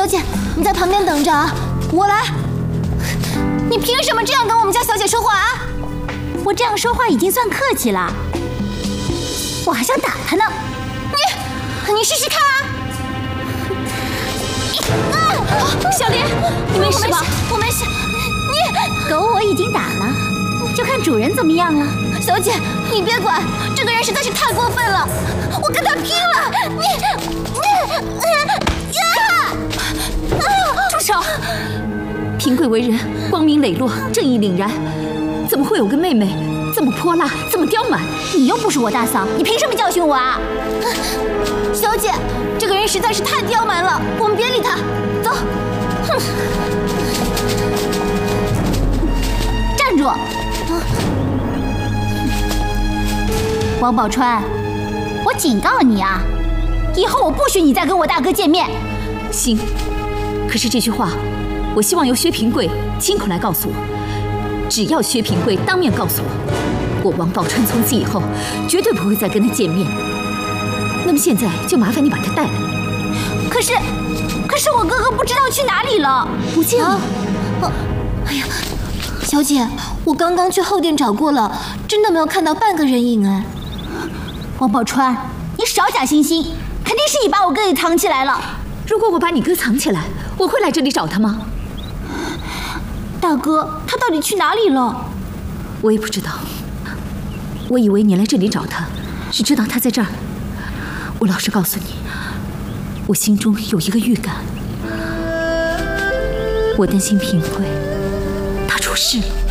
小姐，你在旁边等着啊，我来。你凭什么这样跟我们家小姐说话啊？ 我这样说话已经算客气了，我还想打她呢。 你试试看啊！ 小莲，你没事吧？ 我没事。你狗我已经打了，就看主人怎么样了。 小姐，你别管，这个人实在是太过分了，我跟他拼了！ 住手！平贵为人光明磊落，正义凛然，怎么会有个妹妹这么泼辣，这么刁蛮？你又不是我大嫂，你凭什么教训我啊？ 小姐，这个人实在是太刁蛮了，我们别理他，走。哼！ 站住！王宝钏，我警告你啊，以后我不许你再跟我大哥见面。行，可是这句话，我希望由薛平贵亲口来告诉我。只要薛平贵当面告诉我，我王宝钏从此以后绝对不会再跟他见面。那么现在就麻烦你把他带来。可是我哥哥不知道去哪里了，不见了。 哎呀，小姐，我刚刚去后殿找过了，真的没有看到半个人影哎。 王宝钏，你少假惺惺，肯定是你把我哥给藏起来了。如果我把你哥藏起来，我会来这里找他吗？ 大哥，他到底去哪里了？ 我也不知道。我以为你来这里找他，是知道他在这儿。我老实告诉你，我心中有一个预感，我担心平贵他出事了。